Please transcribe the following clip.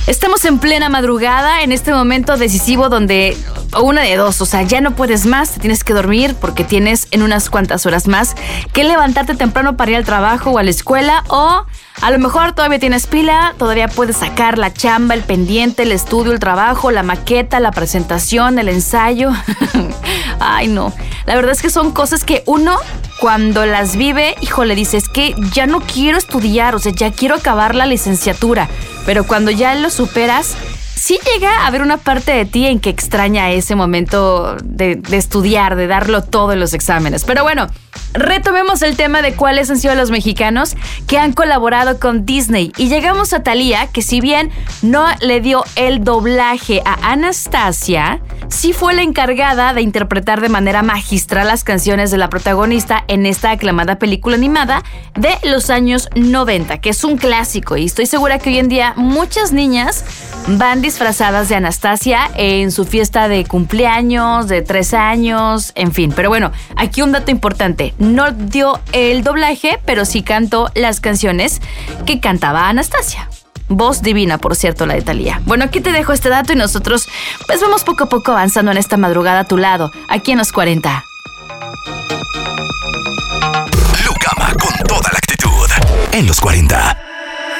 Estamos en plena madrugada, en este momento decisivo donde una de dos, o sea, ya no puedes más, te tienes que dormir porque tienes en unas cuantas horas más que levantarte temprano para ir al trabajo o a la escuela, o a lo mejor todavía tienes pila, todavía puedes sacar la chamba, el pendiente, el estudio, el trabajo, la maqueta, la presentación, el ensayo. Ay, no. La verdad es que son cosas que uno, cuando las vive, híjole, dice, es que ya no quiero estudiar, o sea, ya quiero acabar la licenciatura. Pero cuando ya lo superas, sí llega a haber una parte de ti en que extraña ese momento de estudiar, de darlo todo en los exámenes. Pero bueno, retomemos el tema de cuáles han sido los mexicanos que han colaborado con Disney. Y llegamos a Thalía, que si bien no le dio el doblaje a Anastasia, sí fue la encargada de interpretar de manera magistral las canciones de la protagonista en esta aclamada película animada de los años 90, que es un clásico. Y estoy segura que hoy en día muchas niñas van disfrazadas de Anastasia en su fiesta de cumpleaños, de 3 años, en fin. Pero bueno, aquí un dato importante. No dio el doblaje, pero sí cantó las canciones que cantaba Anastasia. Voz divina, por cierto, la de Thalía. Bueno, aquí te dejo este dato y nosotros pues vamos poco a poco avanzando en esta madrugada a tu lado, aquí en los 40. Lucama con toda la actitud en los 40.